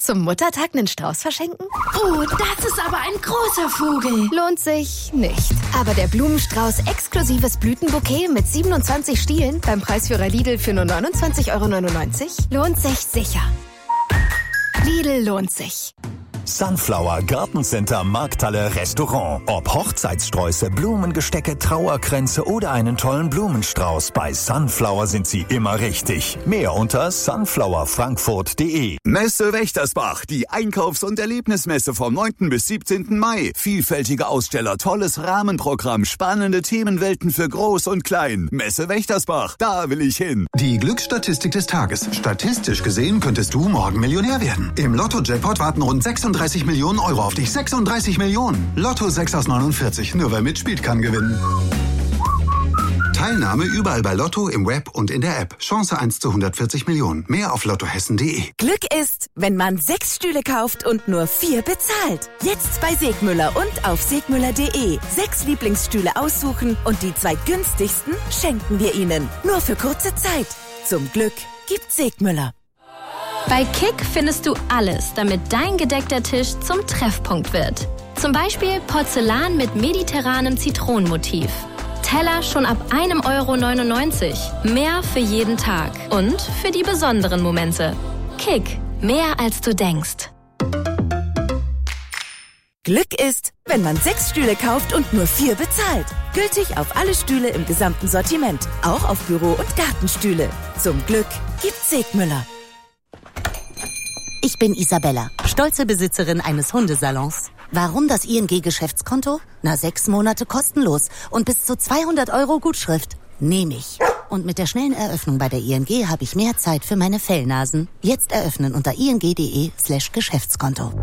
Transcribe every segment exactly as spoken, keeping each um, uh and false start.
Zum Muttertag einen Strauß verschenken? Oh, das ist aber ein großer Vogel. Lohnt sich nicht. Aber der Blumenstrauß exklusives Blütenbouquet mit siebenundzwanzig Stielen beim Preisführer Lidl für nur neunundzwanzig Euro neunundneunzig lohnt sich sicher. Lidl lohnt sich. Sunflower Gartencenter Markthalle Restaurant. Ob Hochzeitssträuße, Blumengestecke, Trauerkränze oder einen tollen Blumenstrauß, bei Sunflower sind sie immer richtig. Mehr unter sunflower frankfurt punkt de. Messe Wächtersbach, die Einkaufs- und Erlebnismesse vom neunten bis siebzehnten Mai. Vielfältige Aussteller, tolles Rahmenprogramm, spannende Themenwelten für Groß und Klein. Messe Wächtersbach, da will ich hin. Die Glücksstatistik des Tages. Statistisch gesehen könntest du morgen Millionär werden. Im Lotto-Jackpot warten rund sechsunddreißig Millionen Euro auf dich. sechsunddreißig Millionen. Lotto sechs aus neunundvierzig. Nur wer mitspielt, kann gewinnen. Teilnahme überall bei Lotto, im Web und in der App. Chance eins zu hundertvierzig Millionen. Mehr auf lottohessen punkt de. Glück ist, wenn man sechs Stühle kauft und nur vier bezahlt. Jetzt bei Segmüller und auf segmüller punkt de. Sechs Lieblingsstühle aussuchen und die zwei günstigsten schenken wir Ihnen. Nur für kurze Zeit. Zum Glück gibt Segmüller. Bei Kick findest du alles, damit dein gedeckter Tisch zum Treffpunkt wird. Zum Beispiel Porzellan mit mediterranem Zitronenmotiv. Teller schon ab einem Euro neunundneunzig. Mehr für jeden Tag und für die besonderen Momente. Kick, mehr als du denkst. Glück ist, wenn man sechs Stühle kauft und nur vier bezahlt. Gültig auf alle Stühle im gesamten Sortiment. Auch auf Büro- und Gartenstühle. Zum Glück gibt Segmüller. Ich bin Isabella, stolze Besitzerin eines Hundesalons. Warum das I N G-Geschäftskonto? Na, sechs Monate kostenlos und bis zu zweihundert Euro Gutschrift. Nehme ich. Und mit der schnellen Eröffnung bei der I N G habe ich mehr Zeit für meine Fellnasen. Jetzt eröffnen unter ing.de slash Geschäftskonto.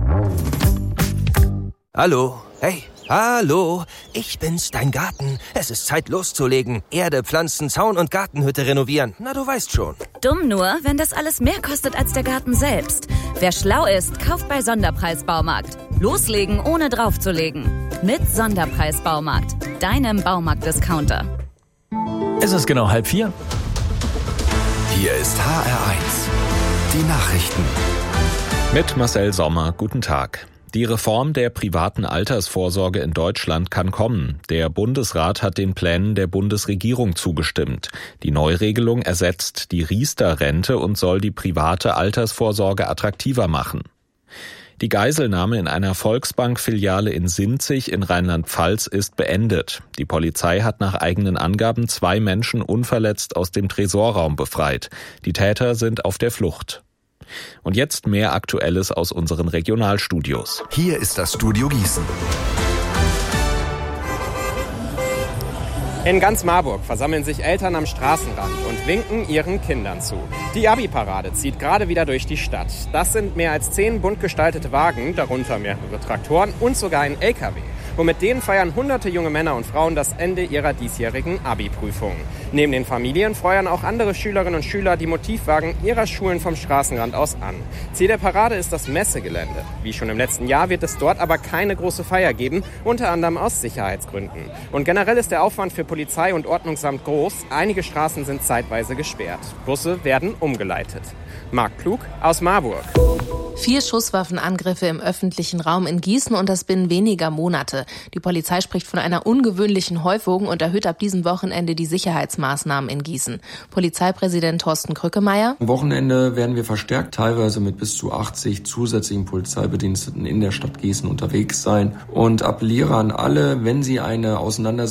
Hallo, hey, hallo, ich bin's, dein Garten. Es ist Zeit loszulegen. Erde, Pflanzen, Zaun und Gartenhütte renovieren. Na, du weißt schon. Dumm nur, wenn das alles mehr kostet als der Garten selbst. Wer schlau ist, kauft bei Sonderpreis-Baumarkt. Loslegen, ohne draufzulegen. Mit Sonderpreis-Baumarkt, deinem Baumarkt-Discounter. Es ist genau halb vier. Hier ist H R eins. Die Nachrichten. Mit Marcel Sommer, guten Tag. Die Reform der privaten Altersvorsorge in Deutschland kann kommen. Der Bundesrat hat den Plänen der Bundesregierung zugestimmt. Die Neuregelung ersetzt die Riester-Rente und soll die private Altersvorsorge attraktiver machen. Die Geiselnahme in einer Volksbank-Filiale in Sinzig in Rheinland-Pfalz ist beendet. Die Polizei hat nach eigenen Angaben zwei Menschen unverletzt aus dem Tresorraum befreit. Die Täter sind auf der Flucht. Und jetzt mehr Aktuelles aus unseren Regionalstudios. Hier ist das Studio Gießen. In ganz Marburg versammeln sich Eltern am Straßenrand und winken ihren Kindern zu. Die Abi-Parade zieht gerade wieder durch die Stadt. Das sind mehr als zehn bunt gestaltete Wagen, darunter mehrere Traktoren und sogar ein L K W. Und mit denen feiern hunderte junge Männer und Frauen das Ende ihrer diesjährigen Abi-Prüfungen. Neben den Familien feuern auch andere Schülerinnen und Schüler die Motivwagen ihrer Schulen vom Straßenrand aus an. Ziel der Parade ist das Messegelände. Wie schon im letzten Jahr wird es dort aber keine große Feier geben, unter anderem aus Sicherheitsgründen. Und generell ist der Aufwand für Polizei und Ordnungsamt groß. Einige Straßen sind zeitweise gesperrt. Busse werden umgeleitet. Marc Klug aus Marburg. Vier Schusswaffenangriffe im öffentlichen Raum in Gießen und das binnen weniger Monate. Die Polizei spricht von einer ungewöhnlichen Häufung und erhöht ab diesem Wochenende die Sicherheitsmaßnahmen in Gießen. Polizeipräsident Thorsten Krückemeier. Am Wochenende werden wir verstärkt, teilweise mit bis zu achtzig zusätzlichen Polizeibediensteten in der Stadt Gießen unterwegs sein und appelliere an alle, wenn sie eine Auseinandersetzung